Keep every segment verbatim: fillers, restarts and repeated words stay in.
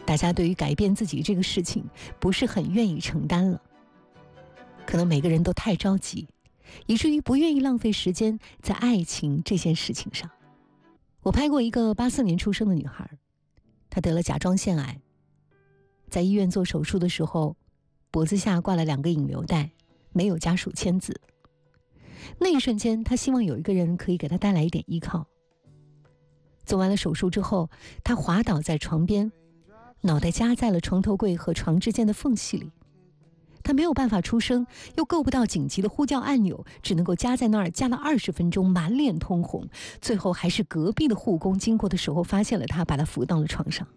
大家对于改变自己这个事情不是很愿意承担了。可能每个人都太着急，以至于不愿意浪费时间在爱情这件事情上。我拍过一个八四年出生的女孩，她得了甲状腺癌，在医院做手术的时候，脖子下挂了两个引流带，没有家属签字。那一瞬间，她希望有一个人可以给她带来一点依靠。做完了手术之后，她滑倒在床边，脑袋夹在了床头柜和床之间的缝隙里。他没有办法出声，又够不到紧急的呼叫按钮，只能够夹在那儿，夹了二十分钟，满脸通红。最后还是隔壁的护工经过的时候发现了他，把他扶到了床上。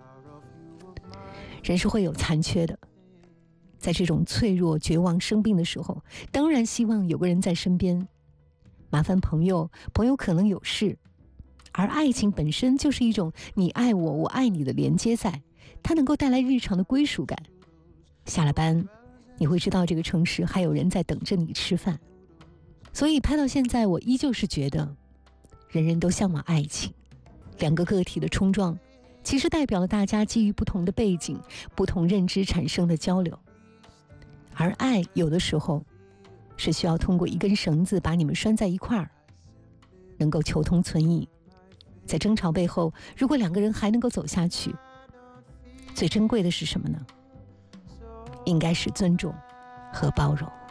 人是会有残缺的，在这种脆弱、绝望、生病的时候，当然希望有个人在身边。麻烦朋友，朋友可能有事，而爱情本身就是一种你爱我，我爱你的连接在，它能够带来日常的归属感。下了班，你会知道这个城市还有人在等着你吃饭。所以拍到现在，我依旧是觉得人人都向往爱情，两个个体的冲撞其实代表了大家基于不同的背景、不同认知产生的交流。而爱有的时候是需要通过一根绳子把你们拴在一块儿，能够求同存异。在争吵背后，如果两个人还能够走下去，最珍贵的是什么呢？应该是尊重和包容。